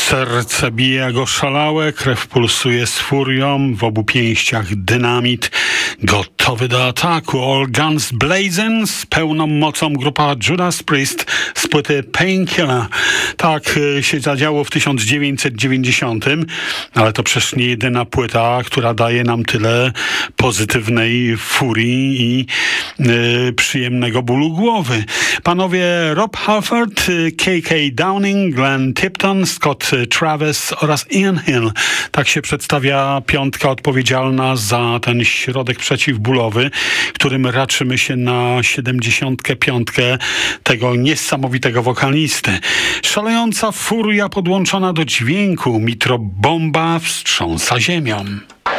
Serce bije go szalałe, krew pulsuje z furią, w obu pięściach dynamit, gotowy do ataku. All guns blazing, z pełną mocą grupa Judas Priest z płyty Painkiller. Tak się zadziało w 1990, ale to przecież nie jedyna płyta, która daje nam tyle pozytywnej furii i przyjemnego bólu głowy. Panowie Rob Halford, K.K. Downing, Glenn Tipton, Scott Travis oraz Ian Hill. Tak się przedstawia piątka odpowiedzialna za ten środek przeciwbólowy, którym raczymy się na 75 tego niesamowitego wokalisty. Szalejąca furia podłączona do dźwięku, mitrobomba wstrząsa ziemią.